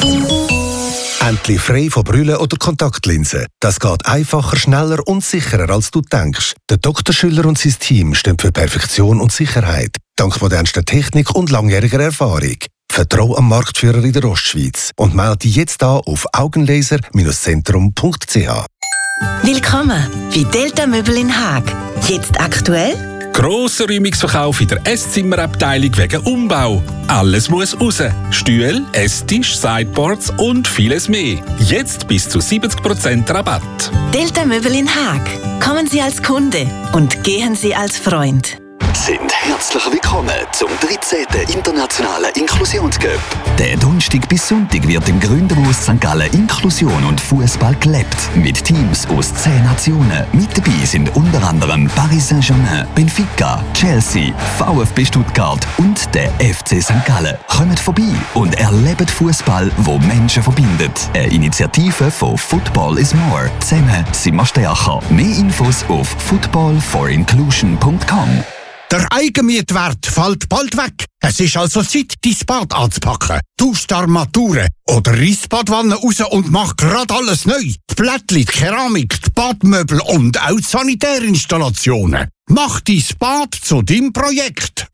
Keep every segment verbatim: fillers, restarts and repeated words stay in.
Endlich frei von Brille oder Kontaktlinsen. Das geht einfacher, schneller und sicherer, als du denkst. Der Doktor Schüller und sein Team stehen für Perfektion und Sicherheit. Dank modernster Technik und langjähriger Erfahrung. Vertrau am Marktführer in der Ostschweiz und melde dich jetzt an auf augenlaser Zentrum punkt c h. Willkommen bei Delta Möbel in Haag. Jetzt aktuell? Grosser Räumungsverkauf in der Esszimmerabteilung wegen Umbau. Alles muss raus. Stühle, Esstisch, Sideboards und vieles mehr. Jetzt bis zu siebzig Prozent Rabatt. Delta Möbel in Haag. Kommen Sie als Kunde und gehen Sie als Freund. Sind herzlich willkommen zum dreizehnten Internationalen Inklusionscup. Der Donnerstag bis Sonntag wird im Gründerhaus Sankt Gallen Inklusion und Fußball gelebt. Mit Teams aus zehn Nationen. Mit dabei sind unter anderem Paris Saint-Germain, Benfica, Chelsea, VfB Stuttgart und der F C Sankt Gallen. Kommt vorbei und erlebt Fußball, wo Menschen verbindet. Eine Initiative von Football is More. Zusammen sind wir stärker. Mehr Infos auf football for inclusion punkt com. Der Eigenmietwert fällt bald weg. Es ist also Zeit, dein Bad anzupacken. Tausch die Armaturen oder reiss die Badwanne raus und mach grad alles neu. Die Plättchen, die Keramik, die Badmöbel und auch die Sanitärinstallationen. Mach dein Bad zu deinem Projekt.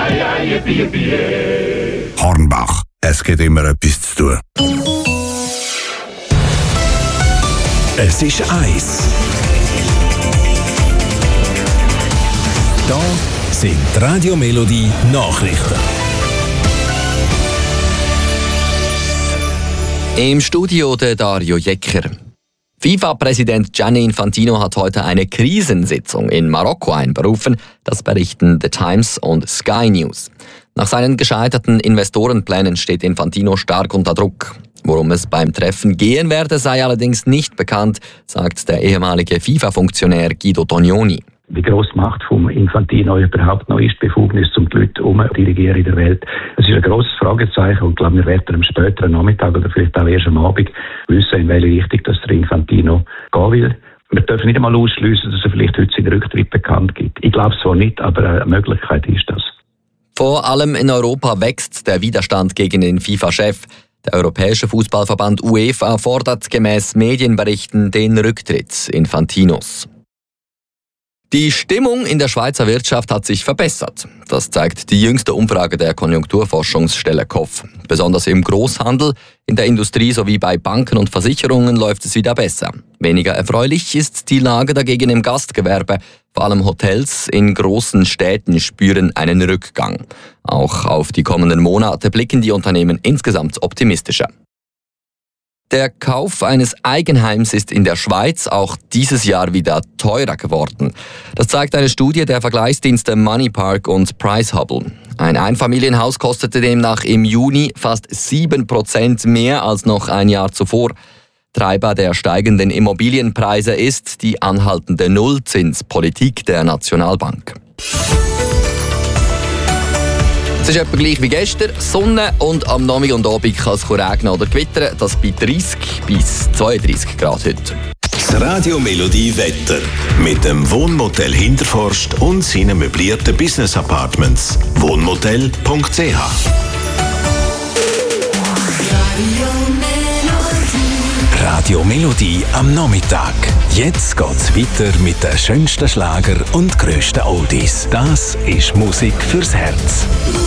Hornbach, es gibt immer etwas zu tun. Es ist eins. Da sind Radio Melodie Nachrichten. Im Studio der Dario Jecker. FIFA-Präsident Gianni Infantino hat heute eine Krisensitzung in Marokko einberufen, das berichten The Times und Sky News. Nach seinen gescheiterten Investorenplänen steht Infantino stark unter Druck. Worum es beim Treffen gehen werde, sei allerdings nicht bekannt, sagt der ehemalige FIFA-Funktionär Guido Tognoni. Wie gross die Macht vom Infantino überhaupt noch ist, Befugnis, um die Leute umdirigieren in der Welt. Das ist ein grosses Fragezeichen und ich glaube, wir werden am späteren Nachmittag oder vielleicht auch erst am Abend wissen, in welche Richtung das der Infantino gehen will. Wir dürfen nicht einmal ausschliessen, dass er vielleicht heute seinen Rücktritt bekannt gibt. Ich glaube es zwar nicht, aber eine Möglichkeit ist das. Vor allem in Europa wächst der Widerstand gegen den FIFA-Chef. Der Europäische Fußballverband UEFA fordert gemäß Medienberichten den Rücktritt Infantinos. Die Stimmung in der Schweizer Wirtschaft hat sich verbessert. Das zeigt die jüngste Umfrage der Konjunkturforschungsstelle K O F. Besonders im Großhandel, in der Industrie sowie bei Banken und Versicherungen läuft es wieder besser. Weniger erfreulich ist die Lage dagegen im Gastgewerbe. Vor allem Hotels in großen Städten spüren einen Rückgang. Auch auf die kommenden Monate blicken die Unternehmen insgesamt optimistischer. Der Kauf eines Eigenheims ist in der Schweiz auch dieses Jahr wieder teurer geworden. Das zeigt eine Studie der Vergleichsdienste Moneypark und Pricehubble. Ein Einfamilienhaus kostete demnach im Juni fast sieben Prozent mehr als noch ein Jahr zuvor. Treiber der steigenden Immobilienpreise ist die anhaltende Nullzinspolitik der Nationalbank. Es ist etwa gleich wie gestern. Sonne und am Nachmittag und Abend kann es regnen oder gewittern. Das bei dreißig bis zweiunddreißig Grad heute. Das Radio Melodie Wetter. Mit dem Wohnmotel Hinterforst und seinen möblierten Business Apartments. Wohnmotel punkt c h. Radio Melodie am Nachmittag. Jetzt geht's weiter mit den schönsten Schlager und grössten Oldies. Das ist Musik fürs Herz.